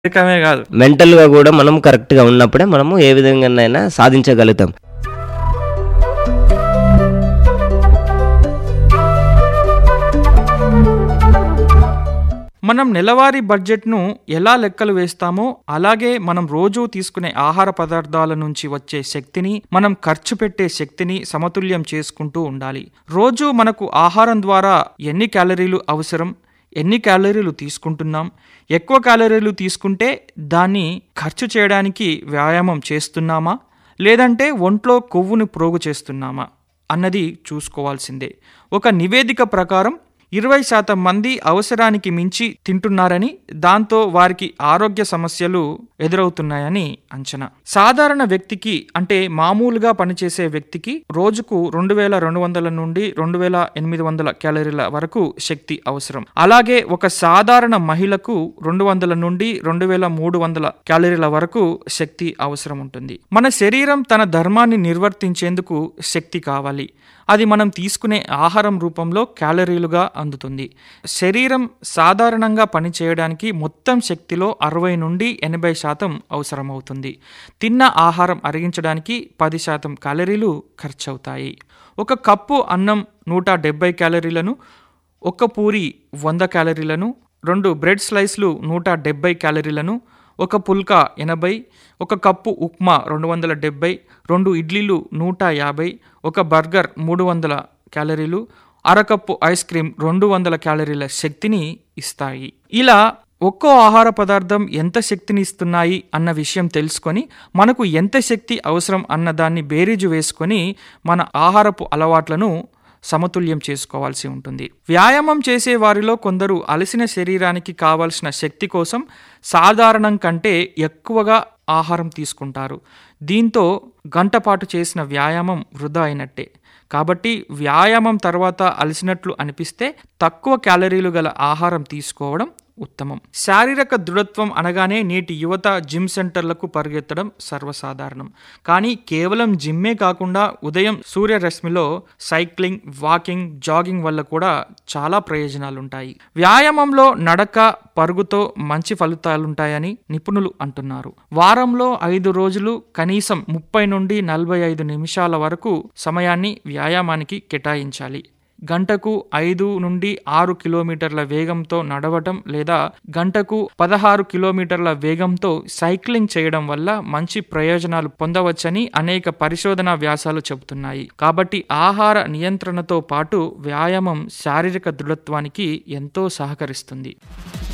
శారీరకమే కాదు, మెంటల్‌గా గూడా మనం కరెక్ట్‌గా ఉన్నప్పుడే మనము ఏ విధంగానైనా సాధించగలుగుతాం. మనం నెలవారీ బడ్జెట్ను ఎలా లెక్కలు వేస్తామో అలాగే మనం రోజూ తీసుకునే ఆహార పదార్థాల నుంచి వచ్చే శక్తిని, మనం ఖర్చు పెట్టే శక్తిని సమతుల్యం చేసుకుంటూ ఉండాలి. రోజు మనకు ఆహారం ద్వారా ఎన్ని క్యాలరీలు అవసరం, ఎన్ని క్యాలరీలు తీసుకుంటున్నాం, ఎక్కువ క్యాలరీలు తీసుకుంటే దాన్ని ఖర్చు చేయడానికి వ్యాయామం చేస్తున్నామా లేదంటే ఒంట్లో కొవ్వును ప్రోగు చేస్తున్నామా అన్నది చూసుకోవాల్సిందే. ఒక నివేదిక ప్రకారం 20% మంది అవసరానికి మించి తింటున్నారని, దాంతో వారికి ఆరోగ్య సమస్యలు ఎదురవుతున్నాయని అంచనా. సాధారణ వ్యక్తికి అంటే మామూలుగా పనిచేసే వ్యక్తికి రోజుకు 2200 నుండి 2800 క్యాలరీల వరకు శక్తి అవసరం. అలాగే ఒక సాధారణ మహిళకు 200 నుండి 2300 క్యాలరీల వరకు శక్తి అవసరం ఉంటుంది. మన శరీరం తన ధర్మాన్ని నిర్వర్తించేందుకు శక్తి కావాలి. అది మనం తీసుకునే ఆహారం రూపంలో క్యాలరీలుగా అందుతుంది. శరీరం సాధారణంగా పనిచేయడానికి మొత్తం శక్తిలో 60 నుండి 80% అవసరమవుతుంది. తిన్న ఆహారం అరిగించడానికి 10% క్యాలరీలు ఖర్చవుతాయి. ఒక కప్పు అన్నం 170 క్యాలరీలను, ఒక పూరి 100 క్యాలరీలను, 2 బ్రెడ్ స్లైస్లు 170 క్యాలరీలను, ఒక పుల్కా 80, ఒక కప్పు ఉప్మా 270, 2 ఇడ్లీలు 150, ఒక బర్గర్ 300 క్యాలరీలు, అరకప్పు ఐస్ క్రీమ్ 200 క్యాలరీల శక్తిని ఇస్తాయి. ఇలా ఒక్కో ఆహార పదార్థం ఎంత శక్తిని ఇస్తున్నాయి అన్న విషయం తెలుసుకొని మనకు ఎంత శక్తి అవసరం అన్న దాన్ని బేరీజు వేసుకొని మన ఆహారపు అలవాట్లను సమతుల్యం చేసుకోవాల్సి ఉంటుంది. వ్యాయామం చేసే వారిలో కొందరు అలసిన శరీరానికి కావాల్సిన శక్తి కోసం సాధారణం కంటే ఎక్కువగా ఆహారం తీసుకుంటారు. దీంతో గంటపాటు చేసిన వ్యాయామం వృధా అయినట్టే. కాబట్టి వ్యాయామం తర్వాత అలసినట్లు అనిపిస్తే తక్కువ క్యాలరీలు గల ఆహారం తీసుకోవడం ఉత్తమం. శారీరక దృఢత్వం అనగానే నేటి యువత జిమ్ సెంటర్లకు పరిగెత్తడం సర్వసాధారణం. కానీ కేవలం జిమ్మే కాకుండా ఉదయం సూర్యరశ్మిలో సైక్లింగ్, వాకింగ్, జాగింగ్ వల్ల కూడా చాలా ప్రయోజనాలుంటాయి. వ్యాయామంలో నడక, పరుగుతో మంచి ఫలితాలుంటాయని నిపుణులు అంటున్నారు. వారంలో 5 రోజులు కనీసం 30 నుండి 45 నిమిషాల వరకు సమయాన్ని వ్యాయామానికి కేటాయించాలి. గంటకు 5 నుండి 6 కిలోమీటర్ల వేగంతో నడవటం లేదా గంటకు 16 కిలోమీటర్ల వేగంతో సైక్లింగ్ చేయడం వల్ల మంచి ప్రయోజనాలు పొందవచ్చని అనేక పరిశోధనా వ్యాసాలు చెబుతున్నాయి. కాబట్టి ఆహార నియంత్రణతో పాటు వ్యాయామం శారీరక దృఢత్వానికి ఎంతో సహకరిస్తుంది.